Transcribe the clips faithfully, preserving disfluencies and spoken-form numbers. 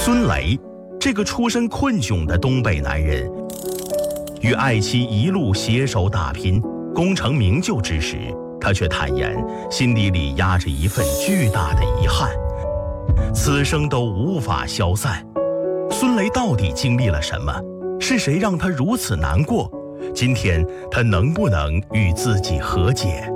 孙雷，这个出身困窘的东北男人，与爱妻一路携手打拼，功成名就之时，他却坦言心底里压着一份巨大的遗憾，此生都无法消散。孙雷到底经历了什么？是谁让他如此难过？今天他能不能与自己和解？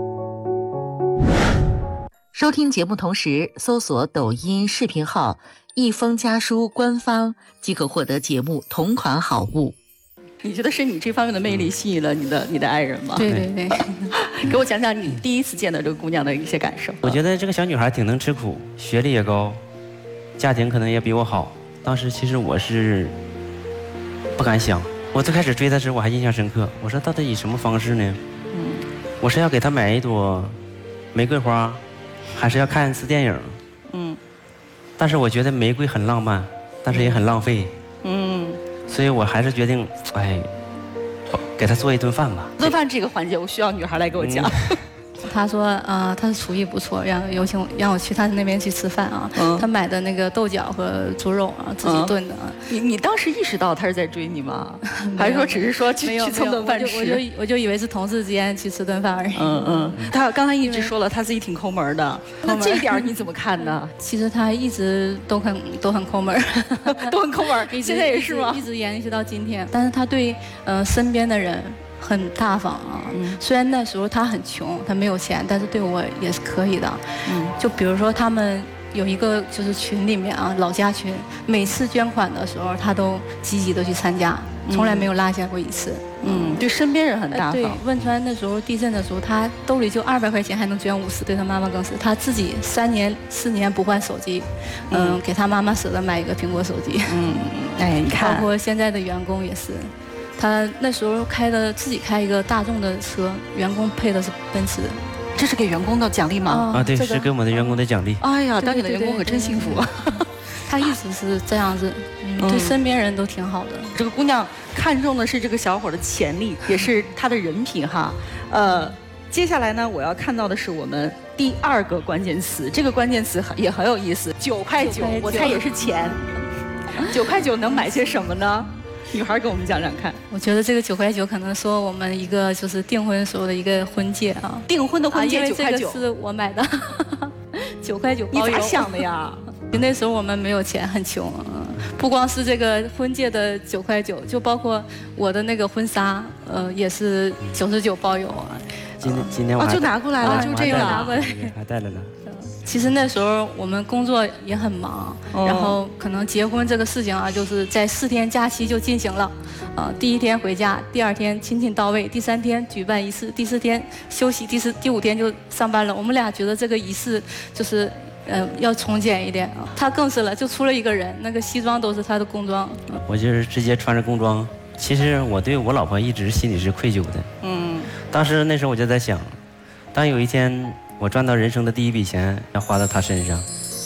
收听节目同时搜索抖音视频号一封家书官方，即可获得节目同款好物。你觉得是你这方面的魅力吸引了你的你的爱人吗？ 对对对。 给我讲讲你第一次见到这个姑娘的一些感受。 我觉得这个小女孩挺能吃苦，学历也高，家庭可能也比我好。当时其实我是不敢想，我最开始追她时我还印象深刻，我说到底以什么方式呢？嗯，我是要给她买一朵玫瑰花，还是要看一次电影？嗯，但是我觉得玫瑰很浪漫，但是也很浪费。嗯，所以我还是决定，哎，给她做一顿饭吧。 做饭这个环节，我需要女孩来给我讲。嗯他说啊、呃，他是厨艺不错，让有请让我去他那边去吃饭啊。嗯、他买的那个豆角和猪肉啊，自己炖的。嗯、 你你当时意识到他是在追你吗？还是说只是说去去蹭顿饭吃？ 我就我就我就以为是同事之间去吃顿饭而已。 嗯嗯。他刚才一直说了他自己挺抠门的，那这一点你怎么看呢？ 其实他一直都很都很抠门， 都很抠门，现在也是吗？ 一直延续到今天。但是他对呃身边的人很大方啊，嗯、虽然那时候他很穷，他没有钱，但是对我也是可以的。嗯，就比如说他们有一个就是群里面啊，老家群，每次捐款的时候，他都积极的去参加，从来没有落下过一次。 嗯，对身边人很大方。 对，汶川那时候地震的时候，他兜里就二百块钱，还能捐五十，对他妈妈更是，他自己三年四年不换手机，嗯，嗯给他妈妈舍得买一个苹果手机。 嗯，哎，你看， 包括现在的员工也是。他那时候开的自己开一个大众的车，员工配的是奔驰， 这是给员工的奖励吗？ 啊，对，这个、是给我们的员工的奖励。 哎呀，当你的员工可真幸福。 他一直是这样子，嗯、对身边人都挺好的。 这个姑娘看中的是这个小伙的潜力，也是他的人品哈。呃，接下来呢，我要看到的是我们第二个关键词，这个关键词也很有意思，九块九，我猜也是钱。九块九能买些什么呢？女孩跟我们讲讲看。 我觉得这个九块九可能说我们一个就是订婚时候的一个婚戒啊， 订婚的婚戒九块九、啊、 是我买的，九块九包邮。 你咋想的呀？ 那时候我们没有钱，很穷啊。不光是这个婚戒的九块九，就包括我的那个婚纱，呃，也是九十九包邮啊。 今天今天我啊就拿过来了，啊、就这个拿过来， 还带来了。 其实那时候我们工作也很忙，哦、然后可能结婚这个事情啊，就是在四天假期就进行了，呃，第一天回家，第二天亲亲到位，第三天举办仪式，第四天休息，第四第五天就上班了。我们俩觉得这个仪式就是，呃，要从简一点啊。他更是了，就出了一个人，那个西装都是他的工装。 我就是直接穿着工装。其实我对我老婆一直心里是愧疚的。嗯。当时那时候我就在想，当有一天我赚到人生的第一笔钱，要花到她身上。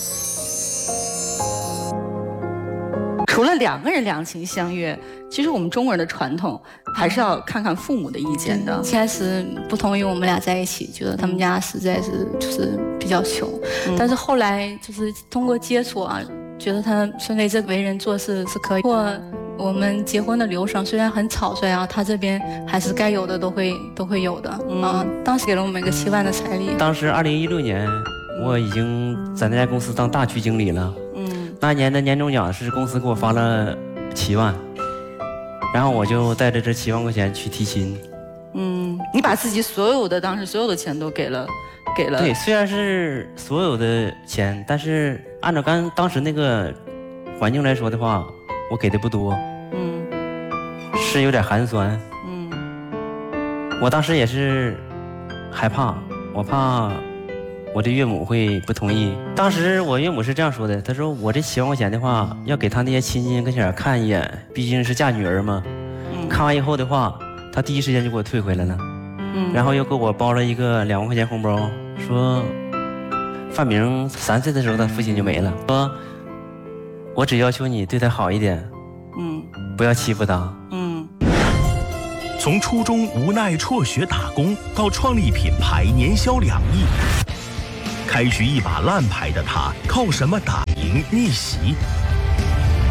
除了两个人两情相悦，其实我们中国人的传统还是要看看父母的意见的。 一开始不同意我们俩在一起，觉得他们家实在是就是比较穷，嗯、但是后来就是通过接触啊，觉得他孙雷这为人做事是可以。或我们结婚的流程虽然很草率啊，他这边还是该有的都会都会有的。嗯、啊，当时给了我们一个七万的彩礼。 当时二零一六年，我已经在那家公司当大区经理了。嗯，那年的年终奖是公司给我发了七万，然后我就带着这七万块钱去提亲。 嗯，你把自己所有的当时所有的钱都给了，给了。 对，虽然是所有的钱，但是按照刚当时那个环境来说的话，我给的不多。嗯，是有点寒酸。嗯，我当时也是害怕，我怕我的岳母会不同意。当时我岳母是这样说的，她说我这七万块钱的话，要给她那些亲戚跟前看一眼，毕竟是嫁女儿嘛。嗯，看完以后的话，她第一时间就给我退回来了。嗯，然后又给我包了一个两万块钱红包，说范明三岁的时候他父亲就没了，说我只要求你对他好一点，嗯，不要欺负他。嗯， 从初中无奈辍学打工到创立品牌年销两亿，开局一把烂牌的他，靠什么打赢逆袭？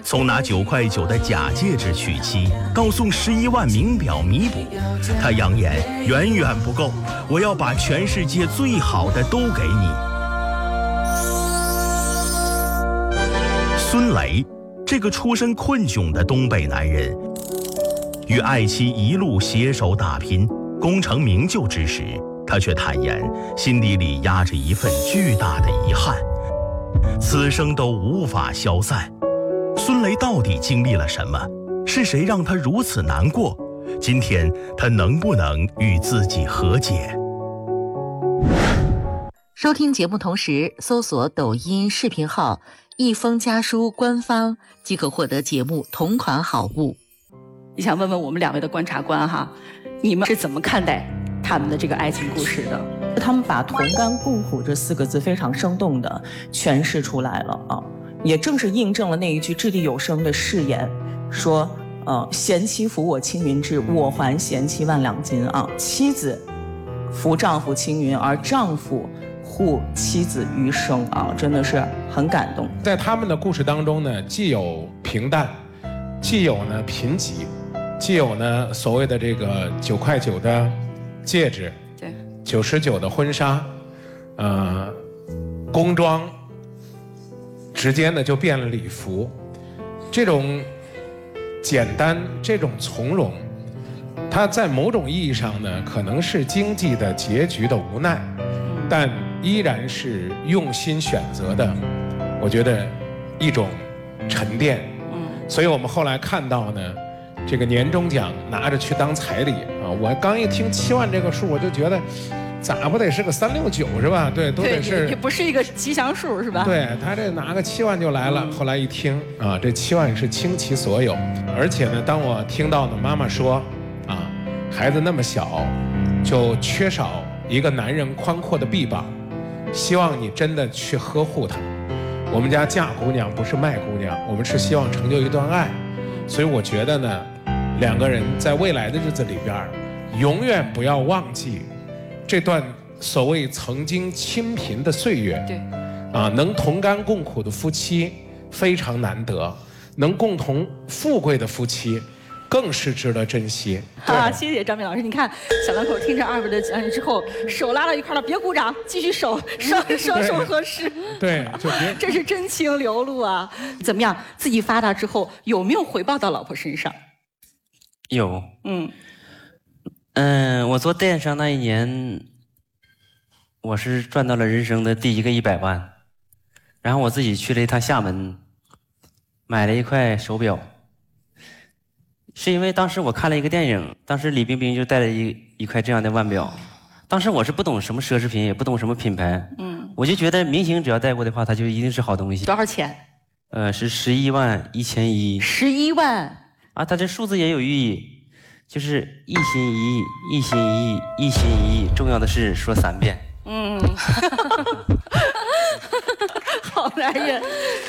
从拿九块九的假戒指娶妻，到送十一万名表弥补，他扬言远远不够，我要把全世界最好的都给你。孙雷，这个出身困窘的东北男人，与爱妻一路携手打拼，功成名就之时，他却坦言心底里压着一份巨大的遗憾，此生都无法消散。孙雷到底经历了什么？是谁让他如此难过？今天他能不能与自己和解？ 收听节目同时搜索抖音视频号一封家书官方，即可获得节目同款好物。 你想问问我们两位的观察官哈，你们是怎么看待他们的这个爱情故事的？ 他们把同甘共苦这四个字非常生动地诠释出来了啊，也正是印证了那一句掷地有声的誓言，说呃，贤妻扶我青云志，我还贤妻万两金啊。妻子扶丈夫青云，而丈夫护妻子余生啊，真的是很感动。 在他们的故事当中呢，既有平淡，既有呢贫瘠，既有呢所谓的这个九块九的戒指， 对， 九十九的婚纱，呃，宫装，直接呢就变了礼服，这种简单，这种从容，它在某种意义上呢，可能是经济的结局的无奈，但依然是用心选择的，我觉得一种沉淀。嗯，所以我们后来看到呢，这个年终奖拿着去当彩礼啊，我刚一听七万这个数，我就觉得，咋不得是个三六九是吧？对，都得是， 也不是一个吉祥数是吧？ 对，他这拿个七万就来了。后来一听啊，这七万是倾其所有，而且呢，当我听到呢妈妈说，啊，孩子那么小，就缺少一个男人宽阔的臂膀，希望你真的去呵护他。我们家嫁姑娘不是卖姑娘，我们是希望成就一段爱，所以我觉得呢，两个人在未来的日子里边，永远不要忘记这段所谓曾经清贫的岁月。 对， 啊，能同甘共苦的夫妻非常难得，能共同富贵的夫妻更是值得珍惜。 啊，谢谢张明老师。你看小两口听着二位的讲解之后，手拉到一块了，别鼓掌，继续手双双手合十。 对，就别。 这是真情流露啊！怎么样？自己发达之后有没有回报到老婆身上？ 有。 嗯。 嗯，我做电商那一年，我是赚到了人生的第一个一百万，然后我自己去了一趟厦门，买了一块手表。是因为当时我看了一个电影，当时李冰冰就戴了一一块这样的腕表，当时我是不懂什么奢侈品，也不懂什么品牌，嗯，我就觉得明星只要戴过的话，它就一定是好东西。 多少钱？ 呃，是十一万一千一。 十一万啊，它这数字也有寓意，就是一心一意，一心一意，一心一意，重要的是说三遍。 嗯，好男人。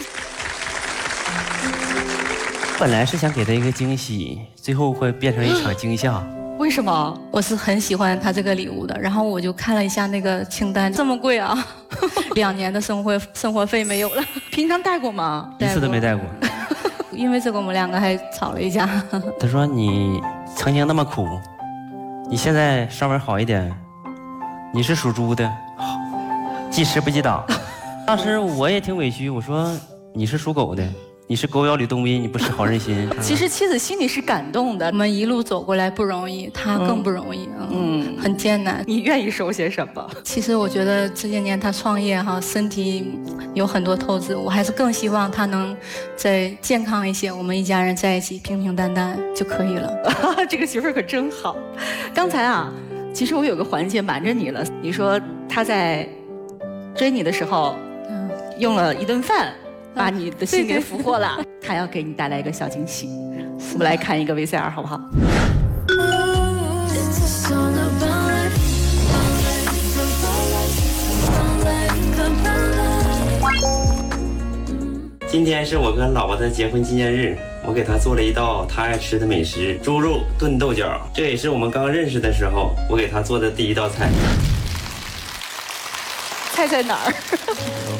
本来是想给他一个惊喜，最后会变成一场惊吓。 为什么？ 我是很喜欢他这个礼物的，然后我就看了一下那个清单，这么贵啊！两年的生活生活费没有了。 平常带过吗？ 一次都没带过。 因为这个我们两个还吵了一架。 他说你曾经那么苦，你现在稍微好一点。你是属猪的，记吃不记打。当时我也挺委屈，我说你是属狗的。你是狗咬吕洞宾，你不识好人心。 其实妻子心里是感动的。 我们一路走过来不容易，他更不容易，嗯，嗯很艰难。 你愿意受些什么？ 其实我觉得这些年他创业哈，身体有很多透支，我还是更希望他能再健康一些，我们一家人在一起平平淡淡就可以了。 这个媳妇儿可真好。刚才啊，其实我有个环节瞒着你了。你说他在追你的时候，嗯，用了一顿饭。把你的心给俘获了，他要给你带来一个小惊喜。我们来看一个 V C R 好不好？ 今天是我跟老婆的结婚纪念日，我给她做了一道她爱吃的美食——猪肉炖豆角。这也是我们刚认识的时候我给她做的第一道菜。 菜在哪儿？